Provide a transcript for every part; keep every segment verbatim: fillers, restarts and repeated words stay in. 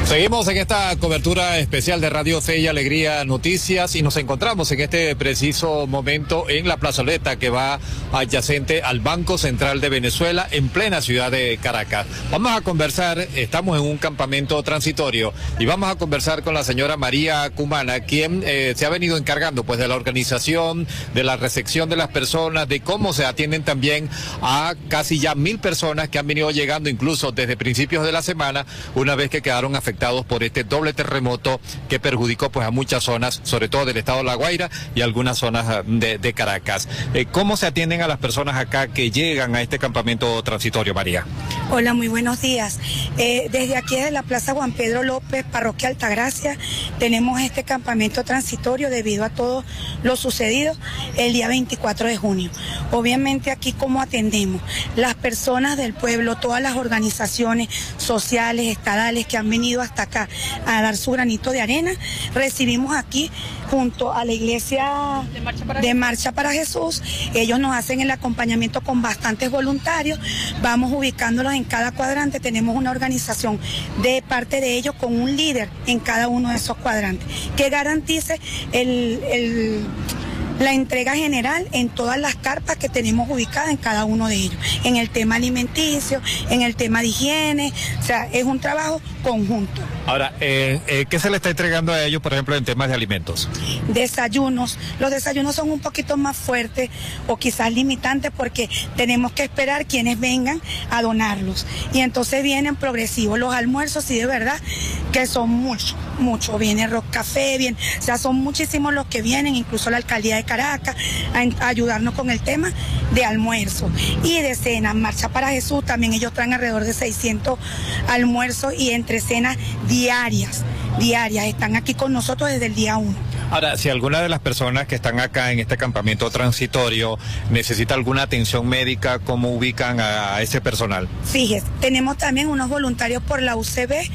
Seguimos en esta cobertura especial de Radio Fe y Alegría Noticias y nos encontramos en este preciso momento en la plazoleta que va adyacente al Banco Central de Venezuela en plena ciudad de Caracas. Vamos a conversar, estamos en un campamento transitorio y vamos a conversar con la señora María Cumana, quien eh, se ha venido encargando pues de la organización, de la recepción de las personas, de cómo se atienden también a casi ya mil personas que han venido llegando incluso desde principios de la semana, una vez que quedaron afectados por este doble terremoto que perjudicó pues a muchas zonas, sobre todo del estado de La Guaira y algunas zonas de, de Caracas. Eh, ¿Cómo se atienden a las personas acá que llegan a este campamento transitorio, María? Hola, muy buenos días. Eh, desde aquí, desde la Plaza Juan Pedro López, Parroquia Altagracia, tenemos este campamento transitorio debido a todo lo sucedido el día veinticuatro de junio. Obviamente aquí, ¿cómo atendemos? Las personas del pueblo, todas las organizaciones sociales, estadales que han venido hasta acá a dar su granito de arena, recibimos aquí junto a la iglesia de Marcha para, de Marcha para Jesús. Ellos nos hacen el acompañamiento con bastantes voluntarios, vamos ubicándolos en cada cuadrante, tenemos una organización de parte de ellos con un líder en cada uno de esos cuadrantes que garantice el, el la entrega general en todas las carpas que tenemos ubicadas en cada uno de ellos, en el tema alimenticio, en el tema de higiene, o sea, es un trabajo conjunto. Ahora, eh, eh, ¿qué se le está entregando a ellos, por ejemplo, en temas de alimentos? Desayunos. Los desayunos son un poquito más fuertes o quizás limitantes porque tenemos que esperar quienes vengan a donarlos. Y entonces vienen progresivos. Los almuerzos, sí, de verdad, que son muchos, muchos. Viene arroz café, bien, o sea, son muchísimos los que vienen, incluso la alcaldía de Caracas, a, a ayudarnos con el tema de almuerzo y de cena. Marcha para Jesús, también ellos traen alrededor de seiscientos almuerzos y entre cenas diarias, diarias, están aquí con nosotros desde el día uno. Ahora, si alguna de las personas que están acá en este campamento transitorio necesita alguna atención médica, ¿cómo ubican a ese personal? Fíjese, tenemos también unos voluntarios por la U C B,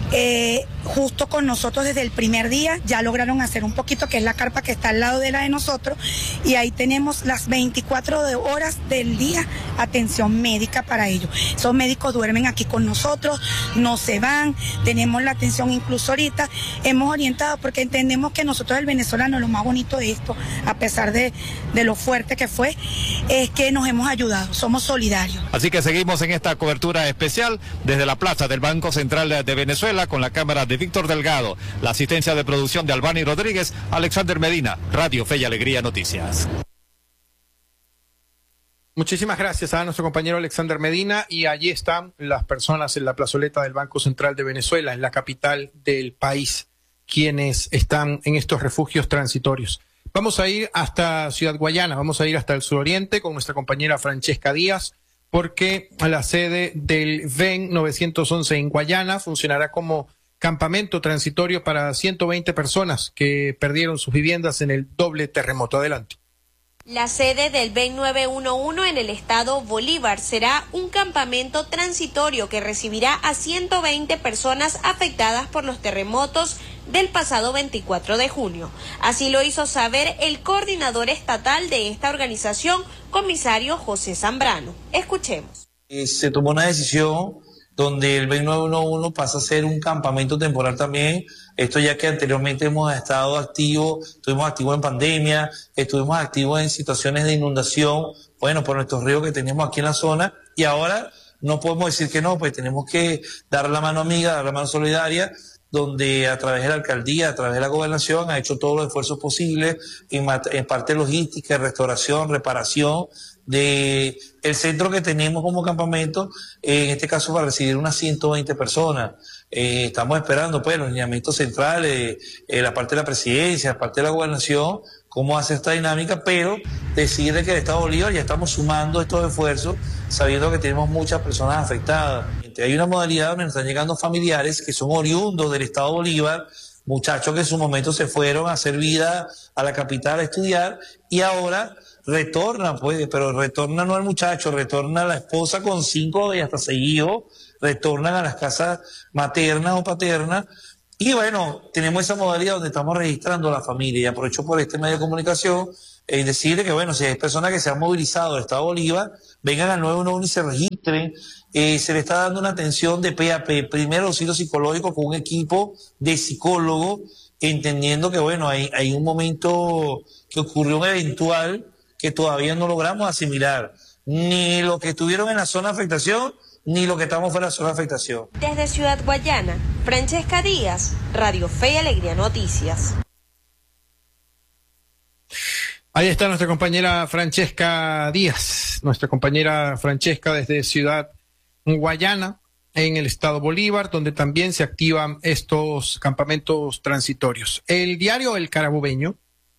eh, justo con nosotros desde el primer día, ya lograron hacer un poquito, que es la carpa que está al lado de la de nosotros, y ahí tenemos las veinticuatro horas del día atención médica para ellos. Esos médicos duermen aquí con nosotros, no se van, tenemos la atención incluso ahorita, hemos orientado porque entendemos que nosotros el venezolano, lo más bonito de esto, a pesar de, de lo fuerte que fue, es que nos hemos ayudado, somos solidarios. Así que seguimos en esta cobertura especial desde la plaza del Banco Central de Venezuela con la cámara de Víctor Delgado, la asistencia de producción de Albani Rodríguez, Alexander Medina, Radio Fe y Alegría Noticias. Muchísimas gracias a nuestro compañero Alexander Medina, y allí están las personas en la plazoleta del Banco Central de Venezuela, en la capital del país, quienes están en estos refugios transitorios. Vamos a ir hasta Ciudad Guayana, vamos a ir hasta el suroriente con nuestra compañera Francesca Díaz, porque la sede del V E N novecientos once en Guayana funcionará como campamento transitorio para ciento veinte personas que perdieron sus viviendas en el doble terremoto. Adelante. La sede del V E N novecientos once en el estado Bolívar será un campamento transitorio que recibirá a ciento veinte personas afectadas por los terremotos del pasado veinticuatro de junio. Así lo hizo saber el coordinador estatal de esta organización, comisario José Zambrano. Escuchemos. Eh, se tomó una decisión donde el V E N novecientos once pasa a ser un campamento temporal también. Esto ya que anteriormente hemos estado activos, estuvimos activos en pandemia, estuvimos activos en situaciones de inundación, bueno, por nuestros ríos que tenemos aquí en la zona, y ahora no podemos decir que no, pues tenemos que dar la mano amiga, dar la mano solidaria, donde a través de la alcaldía, a través de la gobernación, ha hecho todos los esfuerzos posibles en, en parte logística, restauración, reparación, de el centro que tenemos como campamento, eh, en este caso para recibir unas ciento veinte personas. Eh, estamos esperando pues los lineamientos centrales, eh, la parte de la presidencia, la parte de la gobernación, cómo hace esta dinámica, pero decirle que el Estado Bolívar ya estamos sumando estos esfuerzos, sabiendo que tenemos muchas personas afectadas. Hay una modalidad donde nos están llegando familiares que son oriundos del Estado Bolívar, muchachos que en su momento se fueron a hacer vida a la capital a estudiar y ahora retornan, pues, pero retornan no al muchacho, retorna la esposa con cinco y hasta seis hijos, retornan a las casas maternas o paternas, y bueno, tenemos esa modalidad donde estamos registrando a la familia, y aprovecho por este medio de comunicación en eh, decirle que bueno, si hay personas que se han movilizado del Estado Bolívar, vengan al nueve uno uno y se registren. registren, eh, se le está dando una atención de P A P, primero auxilio psicológico, con un equipo de psicólogos, entendiendo que, bueno, hay, hay un momento que ocurrió un eventual que todavía no logramos asimilar, ni lo que estuvieron en la zona de afectación, ni lo que estamos fuera de la zona de afectación. Desde Ciudad Guayana, Francesca Díaz, Radio Fe y Alegría Noticias. Ahí está nuestra compañera Francesca Díaz, nuestra compañera Francesca desde Ciudad Guayana, en el estado Bolívar, donde también se activan estos campamentos transitorios. El diario El Carabobeño,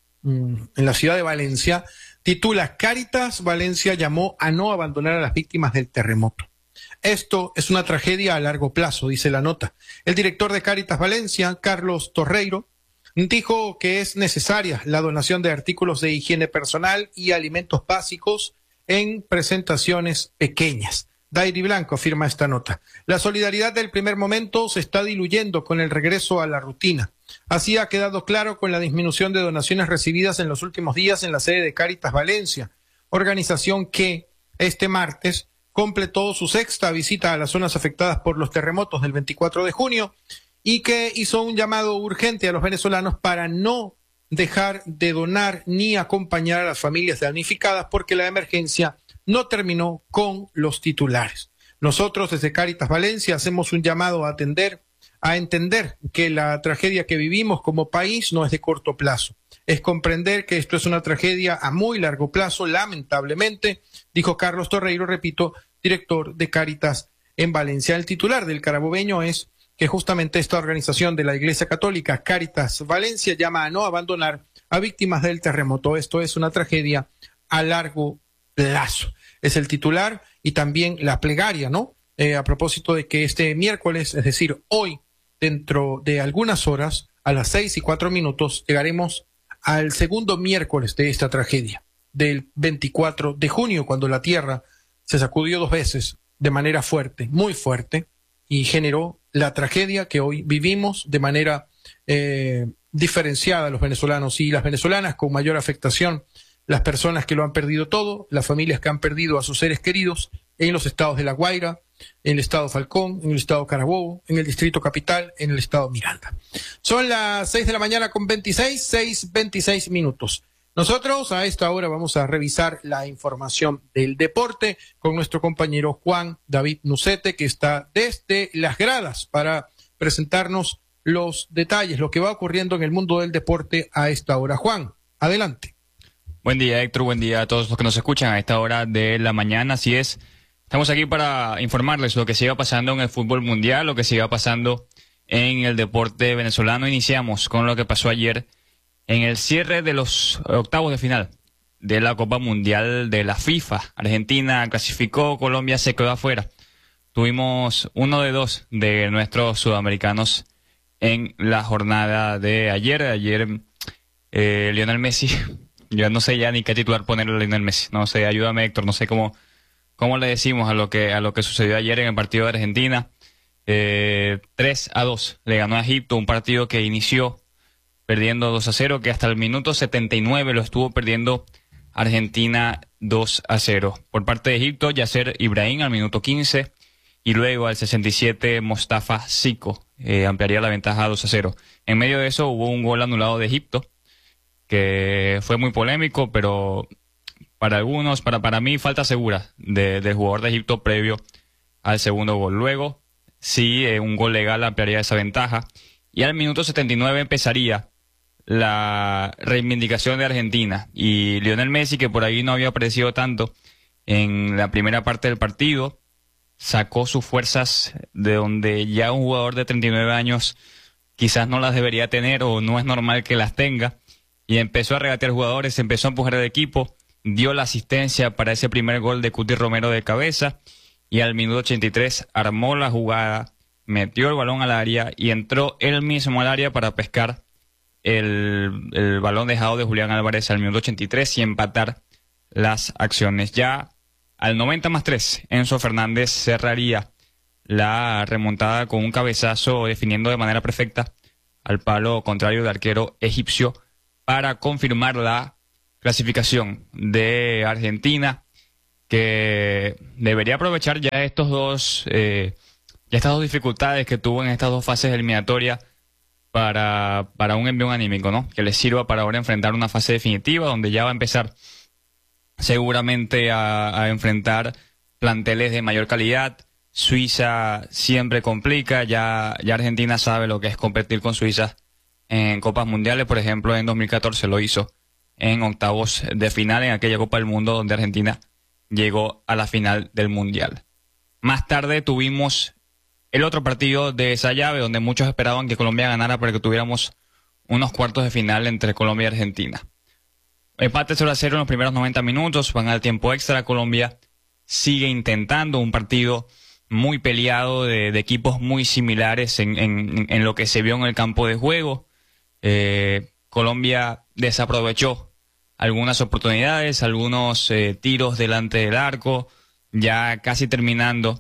en la ciudad de Valencia, titula Cáritas Valencia llamó a no abandonar a las víctimas del terremoto. Esto es una tragedia a largo plazo, dice la nota. El director de Cáritas Valencia, Carlos Torreiro, dijo que es necesaria la donación de artículos de higiene personal y alimentos básicos en presentaciones pequeñas. Dairi Blanco afirma esta nota. La solidaridad del primer momento se está diluyendo con el regreso a la rutina. Así ha quedado claro con la disminución de donaciones recibidas en los últimos días en la sede de Cáritas Valencia, organización que este martes completó su sexta visita a las zonas afectadas por los terremotos del veinticuatro de junio y que hizo un llamado urgente a los venezolanos para no dejar de donar ni acompañar a las familias damnificadas porque la emergencia no terminó con los titulares. Nosotros desde Cáritas Valencia hacemos un llamado a atender, a entender que la tragedia que vivimos como país no es de corto plazo. Es comprender que esto es una tragedia a muy largo plazo, lamentablemente, dijo Carlos Torreiro, repito, director de Cáritas en Valencia. El titular del Carabobeño es que justamente esta organización de la Iglesia Católica, Cáritas Valencia, llama a no abandonar a víctimas del terremoto. Esto es una tragedia a largo plazo. Es el titular y también la plegaria, ¿no? Eh, a propósito de que este miércoles, es decir, hoy, dentro de algunas horas, a las seis y cuatro minutos, llegaremos al segundo miércoles de esta tragedia, del veinticuatro de junio, cuando la tierra se sacudió dos veces de manera fuerte, muy fuerte, y generó la tragedia que hoy vivimos de manera eh, diferenciada los venezolanos y las venezolanas con mayor afectación, las personas que lo han perdido todo, las familias que han perdido a sus seres queridos en los estados de La Guaira, en el estado Falcón, en el estado Carabobo, en el distrito Capital, en el estado Miranda. Son las seis de la mañana con veintiséis, seis, veintiséis minutos. Nosotros a esta hora vamos a revisar la información del deporte con nuestro compañero Juan David Nucete, que está desde las gradas para presentarnos los detalles, lo que va ocurriendo en el mundo del deporte a esta hora. Juan, adelante. Buen día, Héctor, buen día a todos los que nos escuchan a esta hora de la mañana. Así es, estamos aquí para informarles lo que siga pasando en el fútbol mundial, lo que siga pasando en el deporte venezolano. Iniciamos con lo que pasó ayer en el cierre de los octavos de final de la Copa Mundial de la FIFA. Argentina clasificó, Colombia se quedó afuera. Tuvimos uno de dos de nuestros sudamericanos en la jornada de ayer. Ayer eh, Lionel Messi, yo no sé ya ni qué titular ponerle a Lionel Messi. No sé, ayúdame, Héctor, no sé cómo, cómo le decimos a lo que, a lo que sucedió ayer en el partido de Argentina. Eh, tres a dos le ganó a Egipto, un partido que inició perdiendo dos a cero, que hasta el minuto setenta y nueve lo estuvo perdiendo Argentina dos a cero. Por parte de Egipto, Yasser Ibrahim al minuto quince y luego al sesenta y siete Mostafa Siko eh, ampliaría la ventaja a dos a cero. En medio de eso hubo un gol anulado de Egipto que fue muy polémico, pero para algunos, para, para mí, falta segura de, del jugador de Egipto previo al segundo gol. Luego, sí, eh, un gol legal ampliaría esa ventaja y al minuto setenta y nueve empezaría la reivindicación de Argentina y Lionel Messi, que por ahí no había aparecido tanto en la primera parte del partido, sacó sus fuerzas de donde ya un jugador de treinta y nueve años quizás no las debería tener o no es normal que las tenga, y empezó a regatear jugadores, empezó a empujar el equipo, dio la asistencia para ese primer gol de Cuti Romero de cabeza y al minuto ochenta y tres armó la jugada, metió el balón al área y entró él mismo al área para pescar El, el balón dejado de Julián Álvarez al minuto ochenta y tres y empatar las acciones. Ya al noventa más tres, Enzo Fernández cerraría la remontada con un cabezazo definiendo de manera perfecta al palo contrario del arquero egipcio para confirmar la clasificación de Argentina que debería aprovechar ya estos dos, eh, ya estas dos dificultades que tuvo en estas dos fases eliminatorias para, para un envío anímico, ¿no? Que les sirva para ahora enfrentar una fase definitiva donde ya va a empezar seguramente a, a enfrentar planteles de mayor calidad. Suiza siempre complica, ya, ya Argentina sabe lo que es competir con Suiza en Copas Mundiales. Por ejemplo, en dos mil catorce lo hizo en octavos de final en aquella Copa del Mundo donde Argentina llegó a la final del Mundial. Más tarde tuvimos el otro partido de esa llave donde muchos esperaban que Colombia ganara para que tuviéramos unos cuartos de final entre Colombia y Argentina. Empate cero a cero en los primeros noventa minutos, van al tiempo extra. Colombia sigue intentando un partido muy peleado de, de equipos muy similares en, en, en lo que se vio en el campo de juego. Eh, Colombia desaprovechó algunas oportunidades, algunos eh, tiros delante del arco, ya casi terminando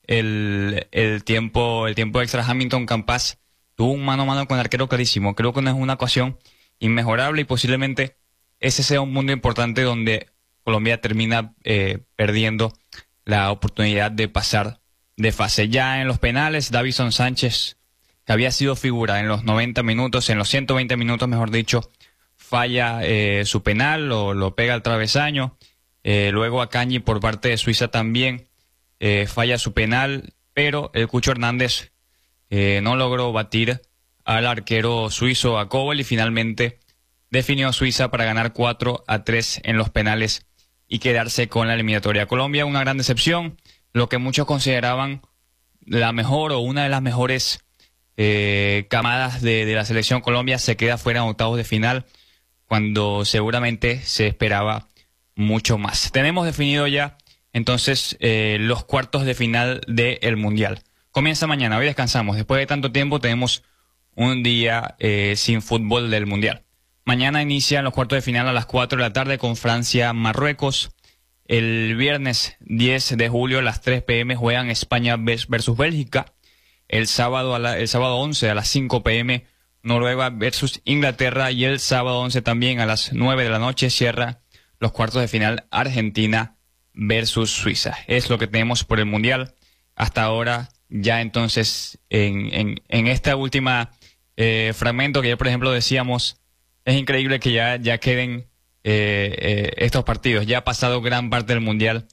el, el tiempo el tiempo extra. Hamilton Campas tuvo un mano a mano con el arquero clarísimo. Creo que no es una ocasión inmejorable y posiblemente ese sea un punto importante donde Colombia termina eh, perdiendo la oportunidad de pasar de fase. Ya en los penales, Davison Sánchez, que había sido figura en los noventa minutos, en los ciento veinte minutos, mejor dicho, falla eh, su penal, lo, lo pega al travesaño. Eh, luego Akanji por parte de Suiza también eh, falla su penal, pero el Cucho Hernández eh, no logró batir al arquero suizo a Kobel y finalmente definió a Suiza para ganar cuatro a tres en los penales y quedarse con la eliminatoria. Colombia, una gran decepción, lo que muchos consideraban la mejor o una de las mejores eh, camadas de, de la selección Colombia, se queda fuera en octavos de final cuando seguramente se esperaba mucho más. Tenemos definido ya entonces eh, los cuartos de final del Mundial. Comienza mañana, hoy descansamos. Después de tanto tiempo tenemos un día eh, sin fútbol del Mundial. Mañana inician los cuartos de final a las cuatro de la tarde con Francia-Marruecos. El viernes diez de julio a las tres pe eme juegan España versus Bélgica. El sábado, a la, el sábado once a las cinco pe eme Noruega versus Inglaterra. Y el sábado once también a las nueve de la noche cierra los cuartos de final Argentina versus Suiza. Es lo que tenemos por el Mundial. Hasta ahora ya entonces en, en, en esta última eh, fragmento que ya por ejemplo decíamos, es increíble que ya, ya queden eh, eh, estos partidos. Ya ha pasado gran parte del Mundial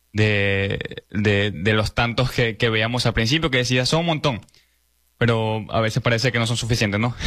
de, de, de los tantos que, que veíamos al principio, que decía son un montón, pero a veces parece que no son suficientes, ¿no?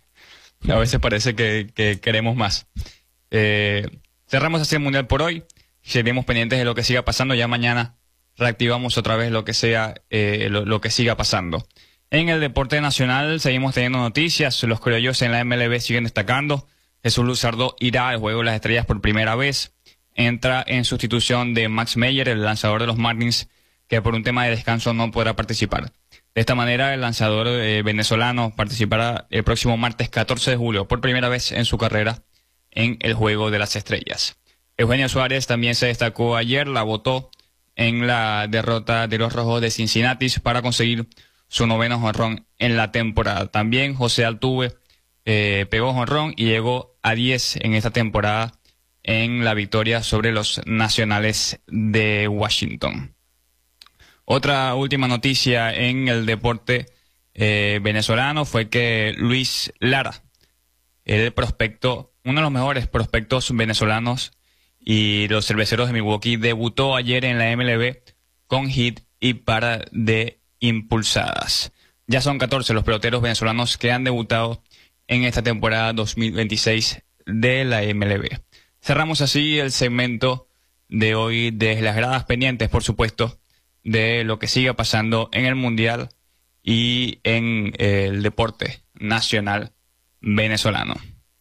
A veces parece que, que queremos más. Eh, cerramos así el Mundial por hoy. Seguiremos pendientes de lo que siga pasando. Ya mañana reactivamos otra vez lo que sea, eh, lo, lo que siga pasando. En el deporte nacional seguimos teniendo noticias. Los criollos en la eme ele be siguen destacando. Jesús Luzardo irá al Juego de las Estrellas por primera vez. Entra en sustitución de Max Meyer, el lanzador de los Marlins, que por un tema de descanso no podrá participar. De esta manera, el lanzador eh, venezolano participará el próximo martes catorce de julio por primera vez en su carrera en el Juego de las Estrellas. Eugenio Suárez también se destacó ayer, la botó en la derrota de los Rojos de Cincinnati para conseguir su noveno jonrón en la temporada. También José Altuve eh, pegó jonrón y llegó a diez en esta temporada en la victoria sobre los Nacionales de Washington. Otra última noticia en el deporte eh, venezolano fue que Luis Lara, el prospecto, uno de los mejores prospectos venezolanos y los cerveceros de Milwaukee, debutó ayer en la eme ele be con hit y par de impulsadas. Ya son catorce los peloteros venezolanos que han debutado en esta temporada dos mil veintiséis de la eme ele be. Cerramos así el segmento de hoy desde las gradas, pendientes, por supuesto, de lo que siga pasando en el Mundial y en el deporte nacional venezolano.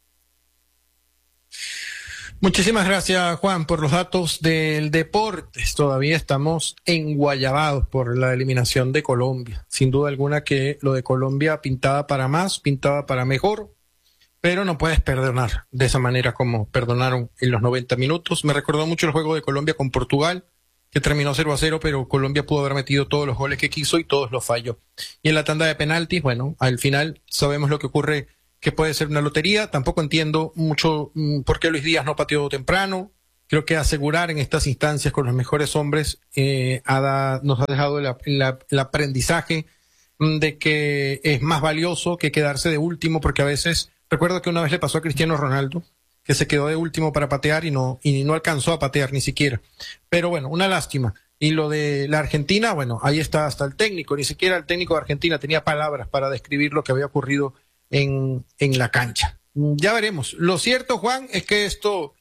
Muchísimas gracias, Juan, por los datos del deporte. Todavía estamos enguayabados por la eliminación de Colombia. Sin duda alguna que lo de Colombia pintaba para más, pintaba para mejor, pero no puedes perdonar de esa manera como perdonaron en los noventa minutos. Me recordó mucho el juego de Colombia con Portugal, que terminó cero a cero, pero Colombia pudo haber metido todos los goles que quiso y todos los falló. Y en la tanda de penaltis, bueno, al final sabemos lo que ocurre, que puede ser una lotería. Tampoco entiendo mucho mmm, por qué Luis Díaz no pateó temprano, creo que asegurar en estas instancias con los mejores hombres eh, ha da, nos ha dejado el, el, el aprendizaje de que es más valioso que quedarse de último, porque a veces, recuerdo que una vez le pasó a Cristiano Ronaldo, que se quedó de último para patear y no, y no alcanzó a patear ni siquiera. Pero bueno, una lástima. Y lo de la Argentina, bueno, ahí está hasta el técnico, ni siquiera el técnico de Argentina tenía palabras para describir lo que había ocurrido en, en la cancha. Ya veremos. Lo cierto, Juan, es que esto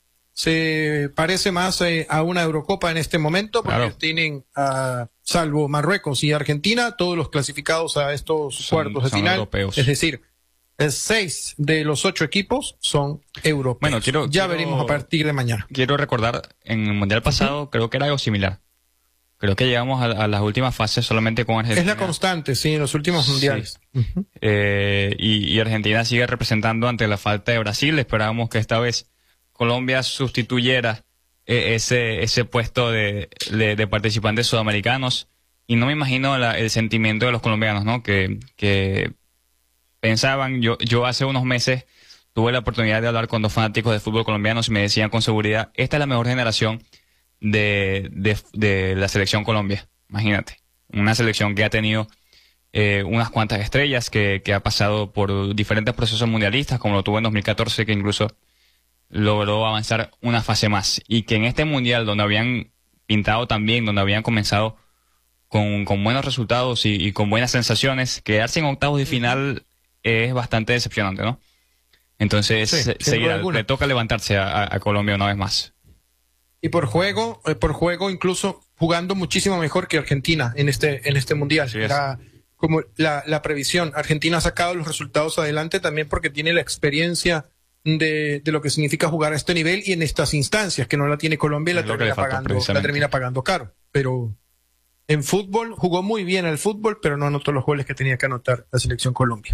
se parece más eh, a una Eurocopa en este momento, porque claro, tienen, uh, salvo Marruecos y Argentina, todos los clasificados a estos son, cuartos de final. Europeos. Es decir, seis de los ocho equipos son europeos. Bueno, quiero, ya quiero, veremos a partir de mañana. Quiero recordar, en el Mundial pasado, uh-huh, creo que era algo similar. Creo que llegamos a, a las últimas fases solamente con Argentina. Es la constante, sí, en los últimos mundiales. Sí. Uh-huh. Eh, y, y Argentina sigue representando ante la falta de Brasil. Esperábamos que esta vez Colombia sustituyera eh, ese ese puesto de, de, de participantes sudamericanos. Y no me imagino la, el sentimiento de los colombianos, ¿no? Que, que pensaban, yo, yo hace unos meses tuve la oportunidad de hablar con dos fanáticos de fútbol colombianos y me decían con seguridad, esta es la mejor generación de, de, de la selección Colombia. Imagínate, una selección que ha tenido eh, unas cuantas estrellas, que, que ha pasado por diferentes procesos mundialistas, como lo tuvo en dos mil catorce, que incluso logró avanzar una fase más. Y que en este mundial, donde habían pintado también, donde habían comenzado con, con buenos resultados y, y con buenas sensaciones, quedarse en octavos de final es bastante decepcionante, ¿no? Entonces, sí, seguirá, le toca levantarse a, a Colombia una vez más. Y por juego, eh, por juego incluso jugando muchísimo mejor que Argentina en este en este mundial. Sí, era como la, la previsión. Argentina ha sacado los resultados adelante también porque tiene la experiencia de, de lo que significa jugar a este nivel y en estas instancias, que no la tiene Colombia y la termina pagando, la termina pagando caro. Pero en fútbol jugó muy bien al fútbol, pero no anotó los goles que tenía que anotar la selección Colombia.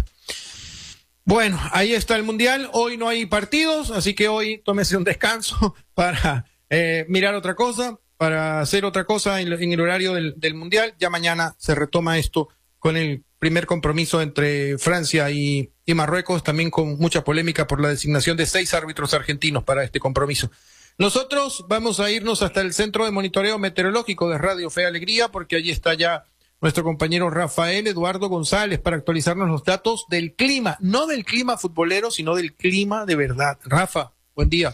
Bueno, ahí está el mundial. Hoy no hay partidos, así que hoy tómese un descanso para eh, mirar otra cosa, para hacer otra cosa en, en el horario del, del mundial. Ya mañana se retoma esto con el primer compromiso entre Francia y, y Marruecos, también con mucha polémica por la designación de seis árbitros argentinos para este compromiso. Nosotros vamos a irnos hasta el Centro de Monitoreo Meteorológico de Radio Fe y Alegría, porque allí está ya nuestro compañero Rafael Eduardo González para actualizarnos los datos del clima, no del clima futbolero, sino del clima de verdad. Rafa, buen día.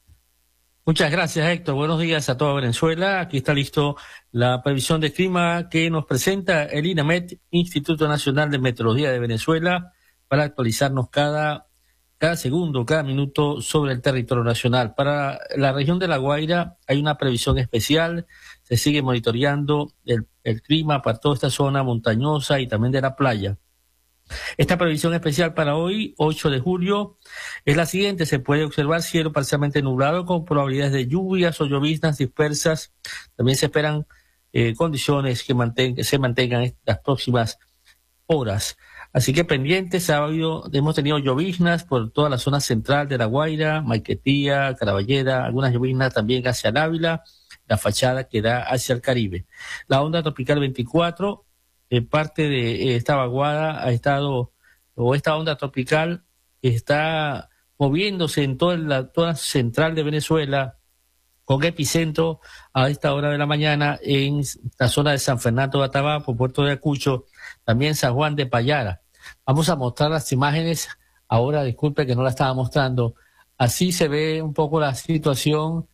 Muchas gracias, Héctor. Buenos días a toda Venezuela. Aquí está listo la previsión de clima que nos presenta el INAMET, Instituto Nacional de Meteorología de Venezuela, para actualizarnos cada, cada segundo, cada minuto sobre el territorio nacional. Para la región de La Guaira hay una previsión especial. Se sigue monitoreando el, el clima para toda esta zona montañosa y también de la playa. Esta previsión especial para hoy, ocho de julio, es la siguiente. Se puede observar cielo parcialmente nublado con probabilidades de lluvias o lloviznas dispersas. También se esperan eh, condiciones que, manten, que se mantengan en las próximas horas. Así que pendientes, ha habido, hemos tenido lloviznas por toda la zona central de La Guaira, Maiquetía, Caraballeda, algunas lloviznas también hacia el Ávila, la fachada que da hacia el Caribe. La onda tropical veinticuatro, eh, parte de esta vaguada ha estado, o esta onda tropical está moviéndose en toda la toda central de Venezuela, con epicentro a esta hora de la mañana en la zona de San Fernando de Atabapo, Puerto de Ayacucho, también San Juan de Payara. Vamos a mostrar las imágenes ahora, disculpe que no la estaba mostrando. Así se ve un poco la situación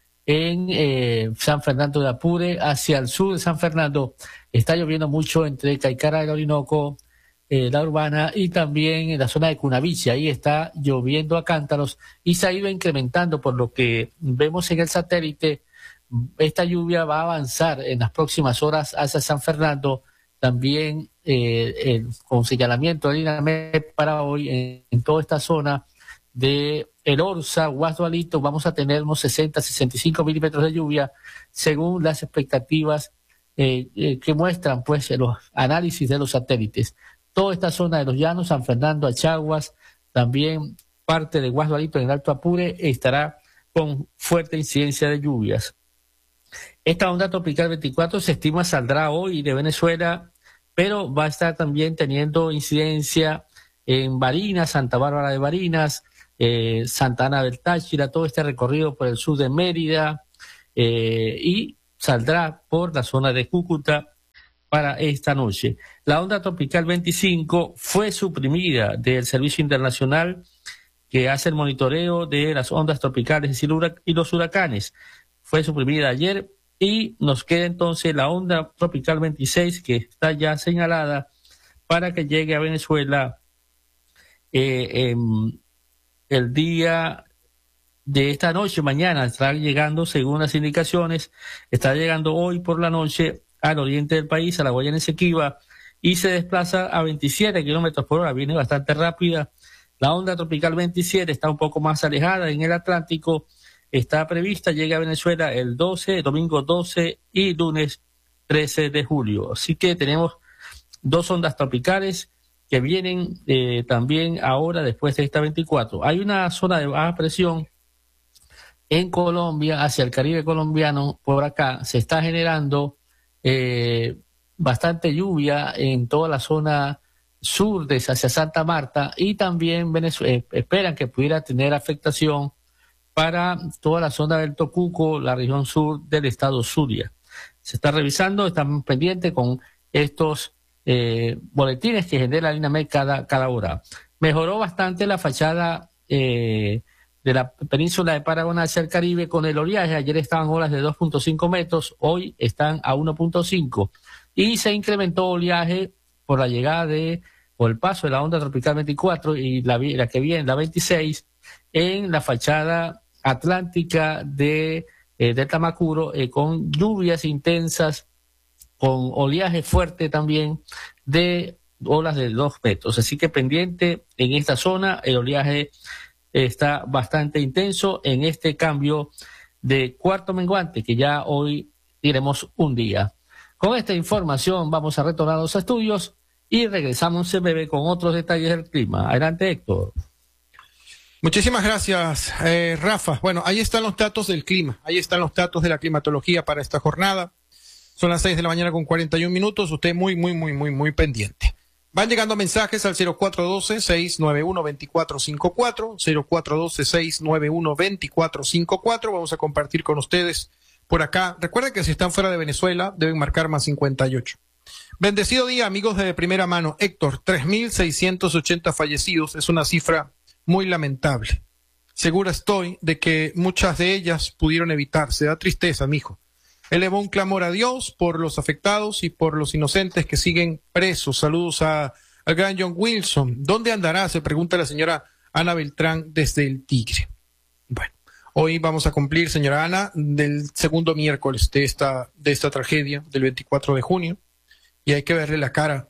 en eh, San Fernando de Apure. Hacia el sur de San Fernando está lloviendo mucho entre Caicara del Orinoco, eh, la Urbana y también en la zona de Cunavichi. Ahí está lloviendo a cántaros y se ha ido incrementando, por lo que vemos en el satélite. Esta lluvia va a avanzar en las próximas horas hacia San Fernando. También eh, el, con señalamiento del INAMET para hoy en, en toda esta zona de El Orza, Guasdualito, vamos a tener unos sesenta, sesenta y cinco milímetros de lluvia, según las expectativas eh, eh, que muestran pues los análisis de los satélites. Toda esta zona de los llanos, San Fernando, Achaguas, también parte de Guasdualito en el Alto Apure, estará con fuerte incidencia de lluvias. Esta onda tropical veinticuatro se estima saldrá hoy de Venezuela, pero va a estar también teniendo incidencia en Barinas, Santa Bárbara de Barinas, eh, Santa Ana del Táchira, todo este recorrido por el sur de Mérida, eh, y saldrá por la zona de Cúcuta para esta noche. La onda tropical veinticinco fue suprimida del Servicio Internacional que hace el monitoreo de las ondas tropicales y los huracanes. Fue suprimida ayer y nos queda entonces la onda tropical veintiséis, que está ya señalada para que llegue a Venezuela eh, en el día de esta noche. Mañana estará llegando, según las indicaciones, está llegando hoy por la noche al oriente del país, a la Guayana Esequiba, y se desplaza a veintisiete kilómetros por hora, viene bastante rápida. La onda tropical veintisiete está un poco más alejada en el Atlántico, está prevista, llega a Venezuela el doce, domingo doce y lunes trece de julio. Así que tenemos dos ondas tropicales que vienen eh, también ahora después de esta veinticuatro. Hay una zona de baja presión en Colombia, hacia el Caribe colombiano, por acá se está generando eh, bastante lluvia en toda la zona sur de hacia Santa Marta, y también Venezuela, eh, esperan que pudiera tener afectación para toda la zona del Tocuco, la región sur del estado Zulia. Se está revisando, estamos pendientes con estos eh, boletines que genera la INAMED cada, cada hora. Mejoró bastante la fachada eh, de la península de Paraguay hacia el Caribe con el oleaje. Ayer estaban olas de dos punto cinco metros, hoy están a uno punto cinco, y se incrementó oleaje por la llegada de, por el paso de la onda tropical veinticuatro y la, la que viene, la veintiséis, en la fachada atlántica de, eh, de Tamacuro, eh, con lluvias intensas, con oleaje fuerte también de olas de dos metros. Así que pendiente en esta zona, el oleaje está bastante intenso en este cambio de cuarto menguante, que ya hoy iremos un día. Con esta información vamos a retornar a los estudios y regresamos en breve con otros detalles del clima. Adelante, Héctor. Muchísimas gracias, eh, Rafa. Bueno, ahí están los datos del clima, ahí están los datos de la climatología para esta jornada. Son las seis de la mañana con cuarenta y un minutos, usted muy, muy, muy, muy, muy pendiente. Van llegando mensajes al cero cuatro uno dos, seis nueve uno, dos cuatro cinco cuatro, cero cuatro uno dos, seis nueve uno, dos cuatro cinco cuatro. Vamos a compartir con ustedes por acá. Recuerden que si están fuera de Venezuela deben marcar más cincuenta y ocho. Bendecido día, amigos de primera mano. Héctor, tres mil seiscientos ochenta fallecidos es una cifra muy lamentable. Segura estoy de que muchas de ellas pudieron evitarse. Da tristeza, mijo. Elevó un clamor a Dios por los afectados y por los inocentes que siguen presos. Saludos a, al gran John Wilson. ¿Dónde andará? Se pregunta la señora Ana Beltrán desde el Tigre. Bueno, hoy vamos a cumplir, señora Ana, del segundo miércoles de esta, de esta tragedia del veinticuatro de junio, y hay que verle la cara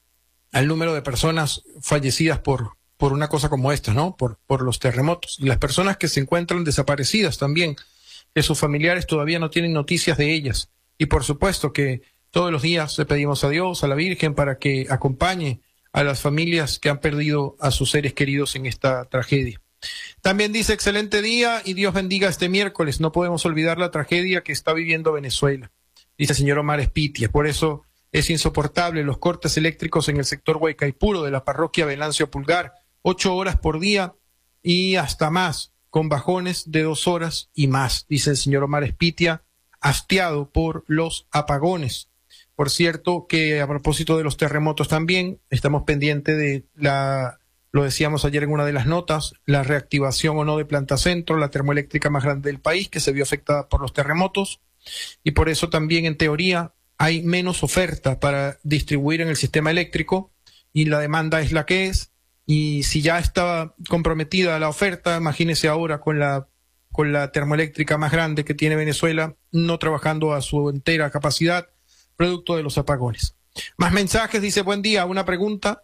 al número de personas fallecidas por, por una cosa como esta, ¿no? Por, por los terremotos. Y las personas que se encuentran desaparecidas también, que sus familiares todavía no tienen noticias de ellas. Y por supuesto que todos los días le pedimos a Dios, a la Virgen, para que acompañe a las familias que han perdido a sus seres queridos en esta tragedia. También dice, excelente día y Dios bendiga este miércoles. No podemos olvidar la tragedia que está viviendo Venezuela, dice el señor Omar Espitia. Por eso es insoportable los cortes eléctricos en el sector Huaycaipuro de la parroquia Venancio Pulgar, ocho horas por día y hasta más, con bajones de dos horas y más, dice el señor Omar Espitia, hastiado por los apagones. Por cierto que a propósito de los terremotos también, estamos pendientes de la, lo decíamos ayer en una de las notas, la reactivación o no de Planta Centro, la termoeléctrica más grande del país, que se vio afectada por los terremotos, y por eso también en teoría hay menos oferta para distribuir en el sistema eléctrico, y la demanda es la que es. Y si ya estaba comprometida la oferta, imagínese ahora con la, con la termoeléctrica más grande que tiene Venezuela, no trabajando a su entera capacidad, producto de los apagones. Más mensajes, dice, buen día, una pregunta.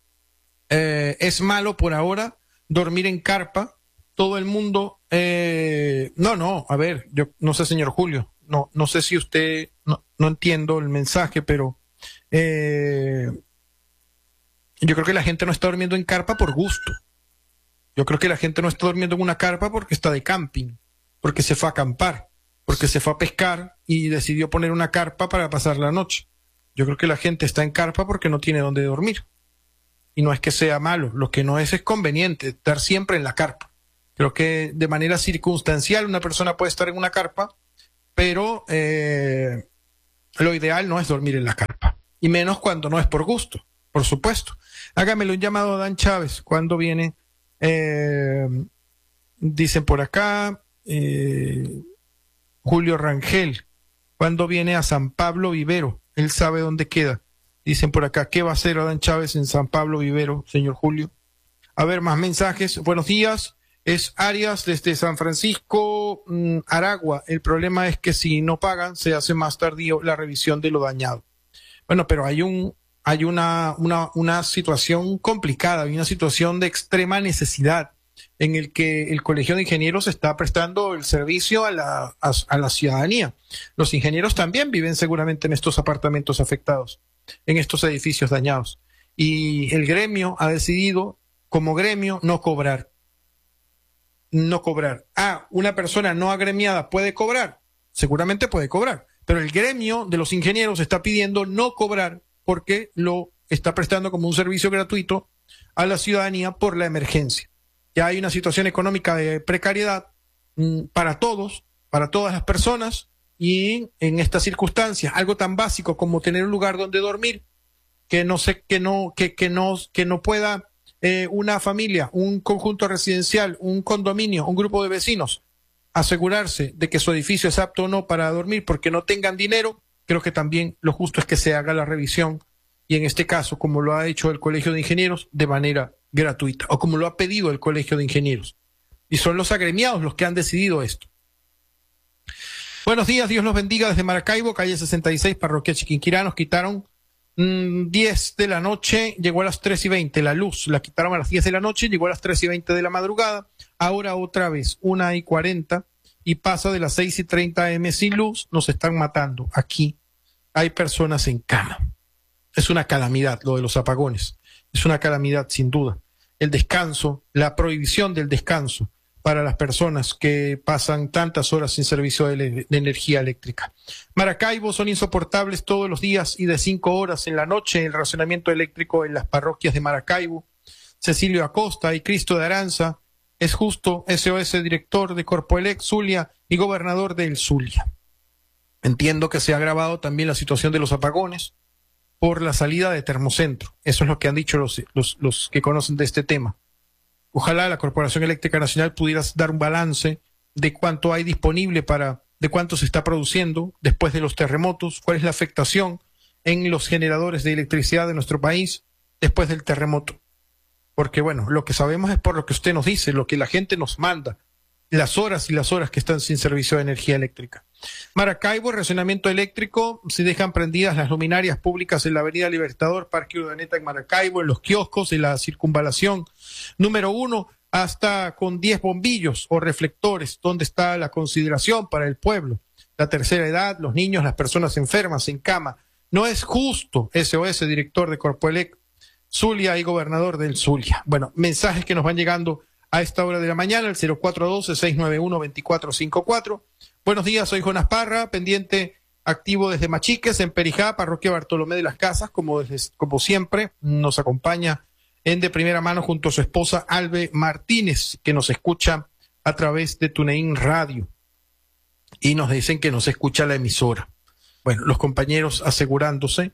Eh, ¿Es malo por ahora dormir en carpa? Todo el mundo... Eh, no, no, a ver, yo no sé, señor Julio, no, no sé si usted... No, no entiendo el mensaje, pero... Eh, Yo creo que la gente no está durmiendo en carpa por gusto. Yo creo que la gente no está durmiendo en una carpa porque está de camping, porque se fue a acampar, porque se fue a pescar y decidió poner una carpa para pasar la noche. Yo creo que la gente está en carpa porque no tiene dónde dormir. y no es que sea malo, lo que no es es conveniente estar siempre en la carpa. Creo que de manera circunstancial una persona puede estar en una carpa, pero eh, lo ideal no es dormir en la carpa, y menos cuando no es por gusto, por supuesto. Hágamele un llamado a Dan Chávez, ¿cuándo viene? Eh, dicen por acá, eh, Julio Rangel, ¿cuándo viene a San Pablo Vivero? Él sabe dónde queda. Dicen por acá, ¿qué va a hacer Adán Chávez en San Pablo Vivero, señor Julio? A ver, más mensajes. Buenos días. Es Arias desde San Francisco, mmm, Aragua. El problema es que si no pagan, se hace más tardío la revisión de lo dañado. Bueno, pero hay un, hay una, una, una situación complicada, hay una situación de extrema necesidad en el que el Colegio de Ingenieros está prestando el servicio a la, a, a la ciudadanía. Los ingenieros también viven seguramente en estos apartamentos afectados, en estos edificios dañados. Y el gremio ha decidido, como gremio, no cobrar. No cobrar. Ah, una persona no agremiada puede cobrar. Seguramente puede cobrar. Pero el gremio de los ingenieros está pidiendo no cobrar porque lo está prestando como un servicio gratuito a la ciudadanía por la emergencia. Ya hay una situación económica de precariedad mmm, para todos, para todas las personas, y en estas circunstancias, algo tan básico como tener un lugar donde dormir, que no sé, que no, que, que no, que no pueda eh, una familia, un conjunto residencial, un condominio, un grupo de vecinos asegurarse de que su edificio es apto o no para dormir porque no tengan dinero. Creo que también lo justo es que se haga la revisión, y en este caso, como lo ha hecho el Colegio de Ingenieros, de manera gratuita, o como lo ha pedido el Colegio de Ingenieros. Y son los agremiados los que han decidido esto. Buenos días, Dios los bendiga desde Maracaibo, calle sesenta y seis, parroquia Chiquinquirá. Nos quitaron mmm, diez de la noche, llegó a las tres y veinte, la luz la quitaron a las diez de la noche, llegó a las tres y veinte de la madrugada, ahora otra vez, una y cuarenta, y pasa de las seis y treinta a eme sin luz. Nos están matando. Aquí hay personas en cama. Es una calamidad lo de los apagones. Es una calamidad, sin duda. El descanso, la prohibición del descanso para las personas que pasan tantas horas sin servicio de, de energía eléctrica. Maracaibo son insoportables todos los días y de cinco horas en la noche el racionamiento eléctrico en las parroquias de Maracaibo. Cecilio Acosta y Cristo de Aranza es justo ese o ese director de Corpoelec Zulia y gobernador del Zulia. Entiendo que se ha agravado también la situación de los apagones por la salida de Termocentro. Eso es lo que han dicho los, los, los que conocen de este tema. Ojalá la Corporación Eléctrica Nacional pudiera dar un balance de cuánto hay disponible para, de cuánto se está produciendo después de los terremotos, cuál es la afectación en los generadores de electricidad de nuestro país después del terremoto. Porque bueno, lo que sabemos es por lo que usted nos dice, lo que la gente nos manda, las horas y las horas que están sin servicio de energía eléctrica. Maracaibo, racionamiento eléctrico, se dejan prendidas las luminarias públicas en la avenida Libertador, Parque Urdaneta en Maracaibo, en los kioscos, en la circunvalación número uno, hasta con diez bombillos o reflectores, donde está la consideración para el pueblo, la tercera edad, los niños, las personas enfermas en cama. No es justo, S O S, director de Corpoelec Zulia y gobernador del Zulia. Bueno, mensajes que nos van llegando a esta hora de la mañana, el cero cuatro uno dos, seis nueve uno, dos cuatro cinco cuatro. Buenos días, soy Jonas Parra, pendiente activo desde Machiques, en Perijá, parroquia Bartolomé de las Casas, como, desde, como siempre, nos acompaña en de primera mano junto a su esposa Albe Martínez, que nos escucha a través de TuneIn Radio. Y nos dicen que nos escucha la emisora. Bueno, los compañeros asegurándose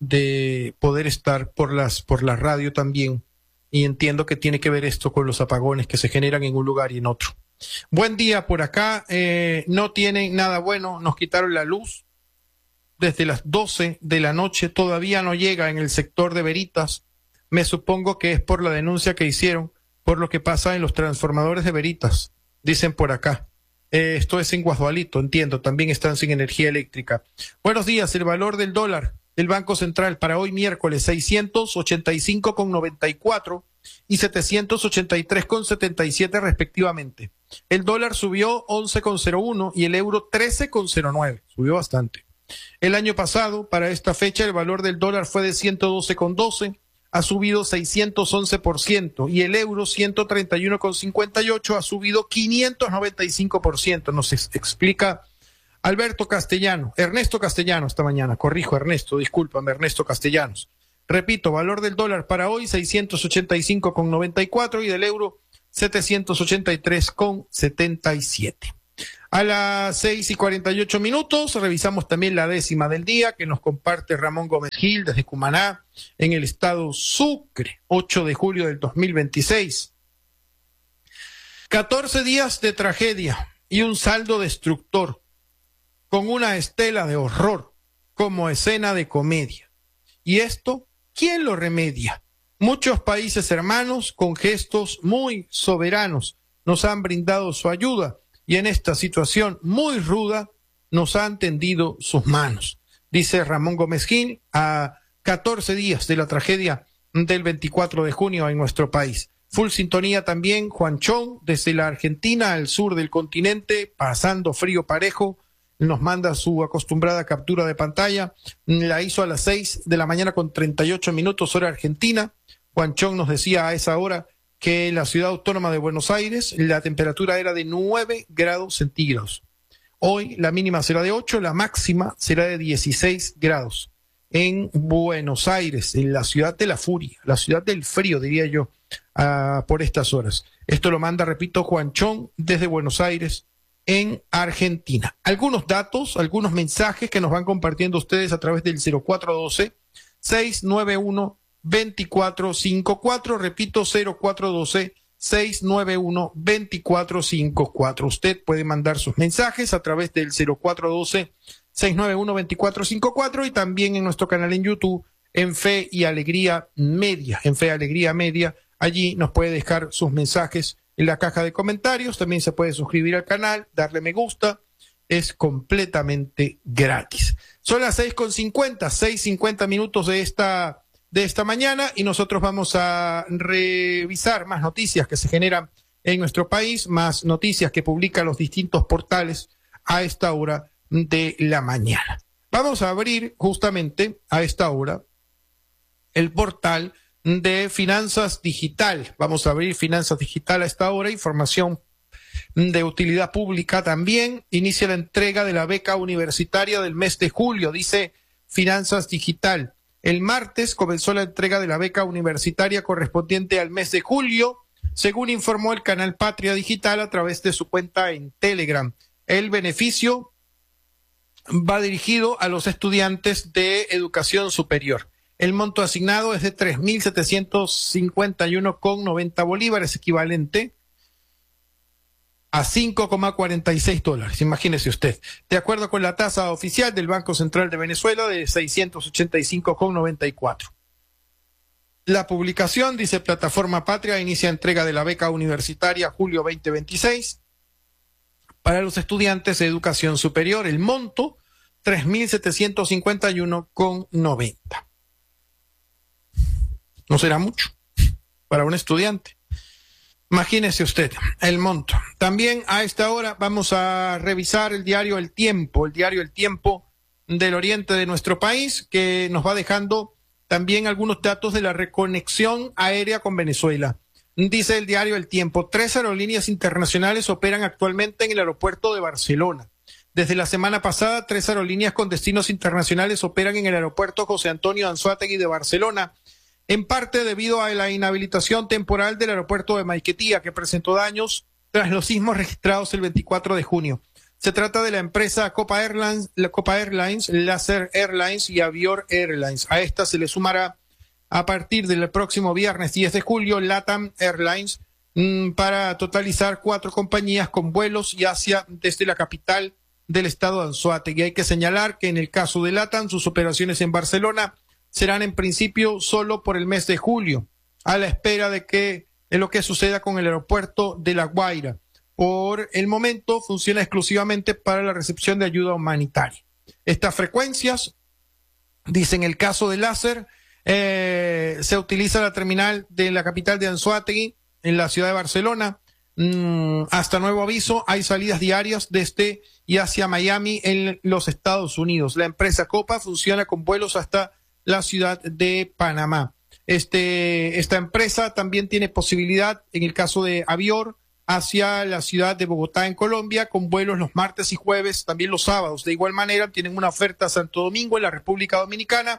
de poder estar por las, por la radio también. Y entiendo que tiene que ver esto con los apagones que se generan en un lugar y en otro. Buen día por acá, eh, no tienen nada bueno, nos quitaron la luz desde las doce de la noche, todavía no llega en el sector de Veritas. Me supongo que es por la denuncia que hicieron, por lo que pasa en los transformadores de Veritas, dicen por acá. Eh, esto es en Guasdualito, entiendo, también están sin energía eléctrica. Buenos días, el valor del dólar del Banco Central para hoy miércoles seiscientos ochenta y cinco con noventa y cuatro y setecientos ochenta y tres con setenta y siete respectivamente. El dólar subió once con cero uno y el euro trece con cero nueve, subió bastante. El año pasado, para esta fecha, el valor del dólar fue de ciento doce con doce, ha subido seiscientos once por ciento, y el euro ciento treinta y uno con cincuenta y ocho ha subido quinientos noventa y cinco por ciento. Nos explica Alberto Castellano, Ernesto Castellano esta mañana, corrijo Ernesto, discúlpame Ernesto Castellanos. Repito, valor del dólar para hoy seiscientos ochenta y cinco con noventa y cuatro y del euro setecientos ochenta y tres con setenta y siete. A las seis y cuarenta y ocho minutos revisamos también la décima del día que nos comparte Ramón Gómez Gil desde Cumaná, en el estado Sucre, ocho de julio del dos mil veintiséis. catorce días de tragedia y un saldo destructor, con una estela de horror como escena de comedia. Y esto, ¿quién lo remedia? Muchos países hermanos con gestos muy soberanos nos han brindado su ayuda y en esta situación muy ruda nos han tendido sus manos, dice Ramón Gómez Gil a catorce días de la tragedia del veinticuatro de junio en nuestro país. Full sintonía también Juan Chón desde la Argentina al sur del continente, pasando frío parejo. Nos manda su acostumbrada captura de pantalla. La hizo a las seis de la mañana con treinta y ocho minutos hora argentina. Juan Chón nos decía a esa hora que en la ciudad autónoma de Buenos Aires la temperatura era de nueve grados centígrados. Hoy la mínima será de ocho, la máxima será de dieciséis grados. En Buenos Aires, en la ciudad de la furia, la ciudad del frío, diría yo, uh, por estas horas. Esto lo manda, repito, Juan Chón desde Buenos Aires, en Argentina. Algunos datos, algunos mensajes que nos van compartiendo ustedes a través del cero cuatro uno dos, seis nueve uno, dos cuatro cinco cuatro, repito, cero cuatro uno dos, seis nueve uno, dos cuatro cinco cuatro. Usted puede mandar sus mensajes a través del cero cuatro uno dos, seis nueve uno, dos cuatro cinco cuatro y también en nuestro canal en YouTube, en Fe y Alegría Media, en Fe y Alegría Media. Allí nos puede dejar sus mensajes en la caja de comentarios. También se puede suscribir al canal, darle me gusta. Es completamente gratis. Son las seis con cincuenta, seis cincuenta minutos de esta, de esta mañana y nosotros vamos a revisar más noticias que se generan en nuestro país, más noticias que publican los distintos portales a esta hora de la mañana. Vamos a abrir justamente a esta hora el portal de Finanzas Digital. Vamos a abrir Finanzas Digital a esta hora, información de utilidad pública también. Inicia la entrega de la beca universitaria del mes de julio, dice Finanzas Digital. El martes comenzó la entrega de la beca universitaria correspondiente al mes de julio, según informó el canal Patria Digital a través de su cuenta en Telegram. El beneficio va dirigido a los estudiantes de educación superior. El monto asignado es de tres mil setecientos cincuenta y uno con noventa bolívares, equivalente a cinco coma cuarenta y seis dólares. Imagínese usted. De acuerdo con la tasa oficial del Banco Central de Venezuela de seiscientos ochenta y cinco con noventa y cuatro. La publicación, dice Plataforma Patria, inicia entrega de la beca universitaria julio veinte veintiséis para los estudiantes de educación superior. El monto, tres mil setecientos cincuenta y uno con noventa. No será mucho para un estudiante. Imagínese usted el monto. También a esta hora vamos a revisar el diario El Tiempo, el diario El Tiempo del oriente de nuestro país, que nos va dejando también algunos datos de la reconexión aérea con Venezuela. Dice el diario El Tiempo, tres aerolíneas internacionales operan actualmente en el aeropuerto de Barcelona. Desde la semana pasada, tres aerolíneas con destinos internacionales operan en el aeropuerto José Antonio Anzoátegui de Barcelona, en parte debido a la inhabilitación temporal del aeropuerto de Maiquetía, que presentó daños tras los sismos registrados el veinticuatro de junio. Se trata de la empresa Copa Airlines, la Copa Airlines, Laser Airlines y Avior Airlines. A esta se le sumará a partir del próximo viernes diez de julio LATAM Airlines mmm, para totalizar cuatro compañías con vuelos y hacia desde la capital del estado de Anzoátegui. Hay que señalar que en el caso de LATAM, sus operaciones en Barcelona serán en principio solo por el mes de julio, a la espera de que es lo que suceda con el aeropuerto de La Guaira. Por el momento funciona exclusivamente para la recepción de ayuda humanitaria. Estas frecuencias, dice en el caso de Láser, eh, se utiliza la terminal de la capital de Anzoátegui, en la ciudad de Barcelona. Mm, hasta nuevo aviso, hay salidas diarias desde y hacia Miami en los Estados Unidos. La empresa Copa funciona con vuelos hasta la ciudad de Panamá. Este, esta empresa también tiene posibilidad, en el caso de Avior, hacia la ciudad de Bogotá en Colombia, con vuelos los martes y jueves, también los sábados. De igual manera, tienen una oferta a Santo Domingo, en la República Dominicana,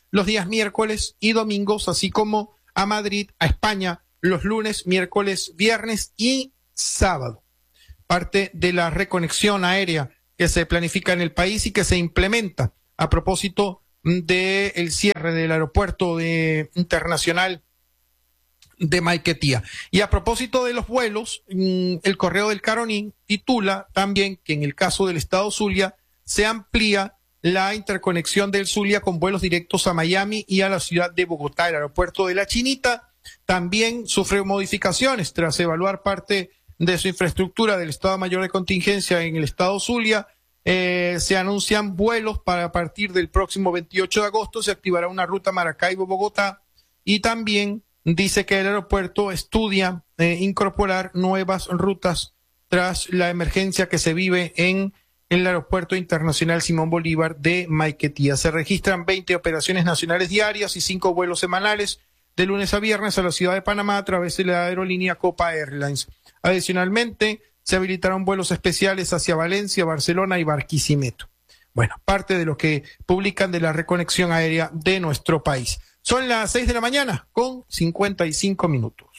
los días miércoles y domingos, así como a Madrid, a España, los lunes, miércoles, viernes y sábado. Parte de la reconexión aérea que se planifica en el país y que se implementa a propósito del cierre del aeropuerto de, internacional de Maiquetía. Y a propósito de los vuelos, el Correo del Caroní titula también que en el caso del estado Zulia se amplía la interconexión del Zulia con vuelos directos a Miami y a la ciudad de Bogotá. El aeropuerto de La Chinita también sufre modificaciones tras evaluar parte de su infraestructura del Estado Mayor de Contingencia en el estado Zulia. Eh, se anuncian vuelos para a partir del próximo veintiocho de agosto, se activará una ruta Maracaibo-Bogotá y también dice que el aeropuerto estudia eh, incorporar nuevas rutas tras la emergencia que se vive en el Aeropuerto Internacional Simón Bolívar de Maiquetía. Se registran veinte operaciones nacionales diarias y cinco vuelos semanales de lunes a viernes a la ciudad de Panamá a través de la aerolínea Copa Airlines. Adicionalmente, se habilitarán vuelos especiales hacia Valencia, Barcelona y Barquisimeto. Bueno, parte de lo que publican de la reconexión aérea de nuestro país. Son las seis de la mañana con cincuenta y cinco minutos.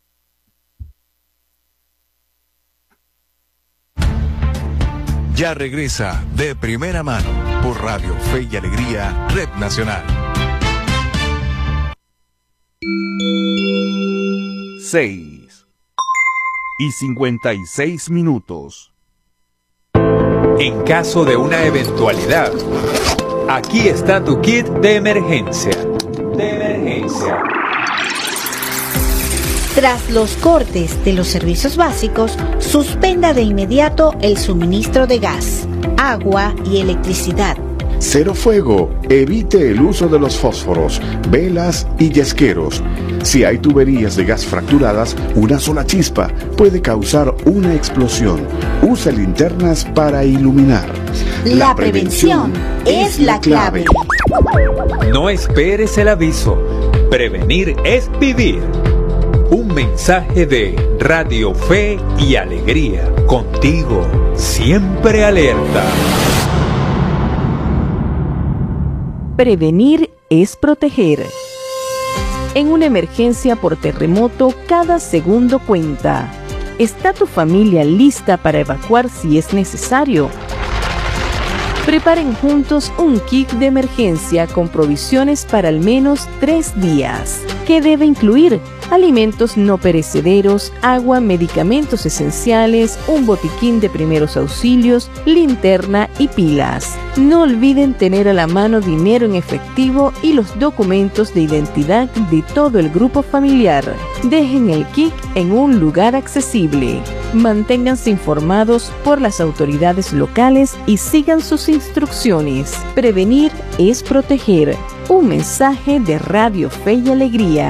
Ya regresa De Primera Mano por Radio Fe y Alegría, Red Nacional. seis y cincuenta y seis minutos. En caso de una eventualidad, aquí está tu kit de emergencia. De emergencia. Tras los cortes de los servicios básicos, suspenda de inmediato el suministro de gas, agua y electricidad. Cero fuego. Evite el uso de los fósforos, velas y yesqueros. Si hay tuberías de gas fracturadas, una sola chispa puede causar una explosión. Use linternas para iluminar. La, la prevención, prevención es la clave. No esperes el aviso. Prevenir es vivir. Un mensaje de Radio Fe y Alegría. Contigo, siempre alerta. Prevenir es proteger. En una emergencia por terremoto, cada segundo cuenta. ¿Está tu familia lista para evacuar si es necesario? Preparen juntos un kit de emergencia con provisiones para al menos tres días. ¿Qué debe incluir? Alimentos no perecederos, agua, medicamentos esenciales, un botiquín de primeros auxilios, linterna y pilas. No olviden tener a la mano dinero en efectivo y los documentos de identidad de todo el grupo familiar. Dejen el kit en un lugar accesible. Manténganse informados por las autoridades locales y sigan sus instrucciones. Prevenir es proteger. Un mensaje de Radio Fe y Alegría.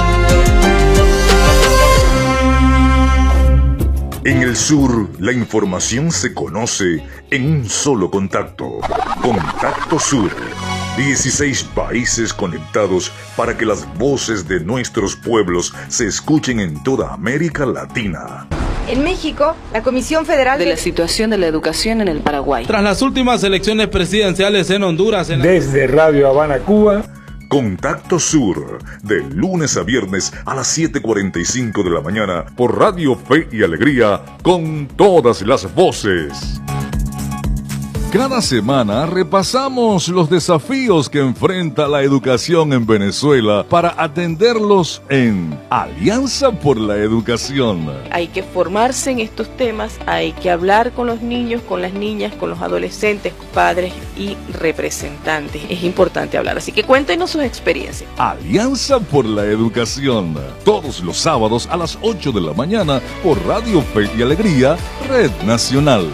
En el sur, la información se conoce en un solo contacto. Contacto Sur. dieciséis países conectados para que las voces de nuestros pueblos se escuchen en toda América Latina. En México, la Comisión Federal de, de la Situación de la Educación en el Paraguay. Tras las últimas elecciones presidenciales en Honduras. En Desde Radio Habana, Cuba. Contacto Sur, de lunes a viernes a las siete cuarenta y cinco de la mañana por Radio Fe y Alegría, con todas las voces. Cada semana repasamos los desafíos que enfrenta la educación en Venezuela para atenderlos en Alianza por la Educación. Hay que formarse en estos temas, hay que hablar con los niños, con las niñas, con los adolescentes, padres y representantes. Es importante hablar, así que cuéntenos sus experiencias. Alianza por la Educación, todos los sábados a las ocho de la mañana por Radio Fe y Alegría, Red Nacional.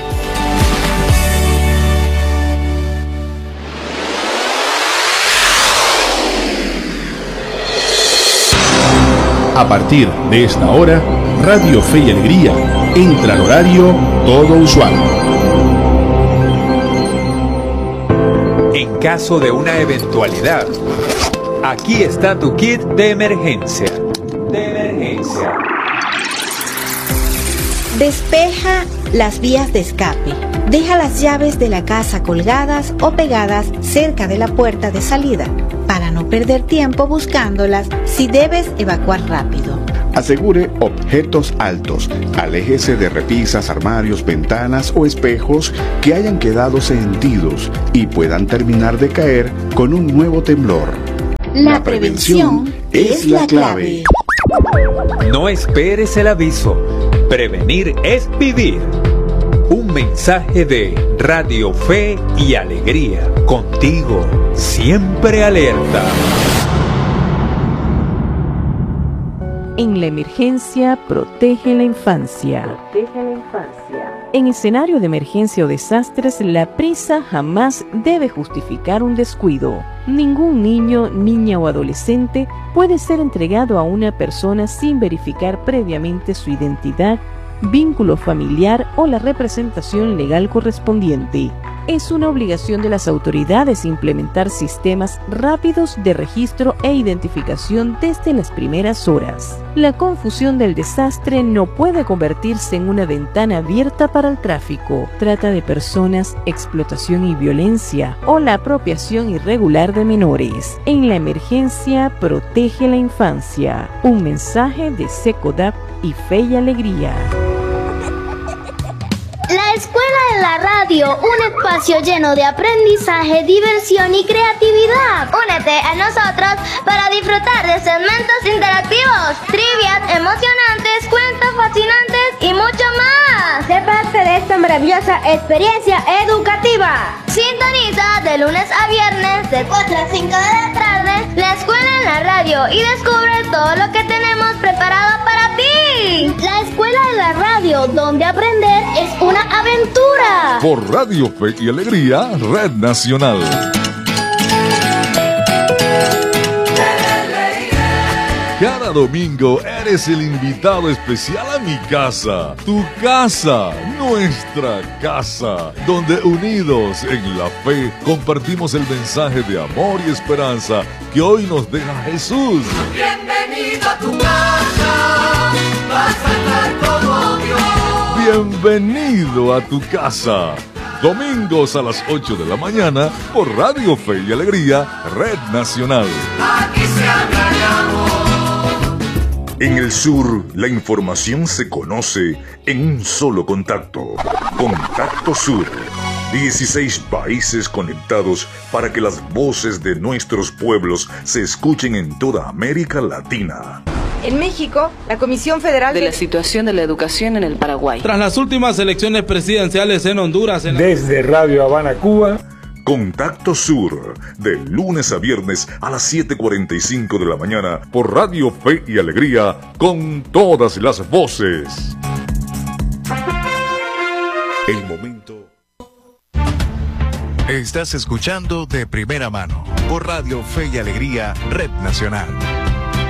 A partir de esta hora, Radio Fe y Alegría entra al horario todo usual. En caso de una eventualidad, aquí está tu kit de emergencia. De emergencia. Despeja las vías de escape. Deja las llaves de la casa colgadas o pegadas cerca de la puerta de salida para no perder tiempo buscándolas si debes evacuar rápido. Asegure objetos altos. Aléjese de repisas, armarios, ventanas o espejos que hayan quedado sentidos y puedan terminar de caer con un nuevo temblor. La prevención es la clave. No esperes el aviso. Prevenir es vivir. Un mensaje de Radio Fe y Alegría. Contigo, siempre alerta. En la emergencia, protege la infancia. Protege la infancia. En escenario de emergencia o desastres, la prisa jamás debe justificar un descuido. Ningún niño, niña o adolescente puede ser entregado a una persona sin verificar previamente su identidad, vínculo familiar o la representación legal correspondiente. Es una obligación de las autoridades implementar sistemas rápidos de registro e identificación desde las primeras horas. La confusión del desastre no puede convertirse en una ventana abierta para el tráfico, trata de personas, explotación y violencia o la apropiación irregular de menores. En la emergencia, protege la infancia. Un mensaje de SECODAP y Fe y Alegría. La Escuela de la Radio, un espacio lleno de aprendizaje, diversión y creatividad. Únete a nosotros para disfrutar de segmentos interactivos, trivias emocionantes, cuentos fascinantes y mucho más. Sé parte de esta maravillosa experiencia educativa. Sintoniza de lunes a viernes de cuatro a cinco de la tarde la Escuela en la Radio y descubre todo lo que tenemos preparado para ti. La Escuela de la Radio, donde aprender es una aventura. Por Radio Fe y Alegría, Red Nacional. Cada domingo eres el invitado especial a mi casa, tu casa, nuestra casa, donde unidos en la fe compartimos el mensaje de amor y esperanza que hoy nos deja Jesús. Bienvenido a tu casa, vas a estar como Dios. Bienvenido a tu casa. Domingos a las ocho de la mañana por Radio Fe y Alegría, Red Nacional. Aquí se habla de amor. En el sur, la información se conoce en un solo contacto. Contacto Sur. dieciséis países conectados para que las voces de nuestros pueblos se escuchen en toda América Latina. En México, la Comisión Federal de, de la situación de la educación en el Paraguay. Tras las últimas elecciones presidenciales en Honduras. En la... Desde Radio Habana, Cuba. Contacto Sur, de lunes a viernes a las siete cuarenta y cinco de la mañana por Radio Fe y Alegría, con todas las voces. El momento. Estás escuchando De Primera Mano por Radio Fe y Alegría, Red Nacional.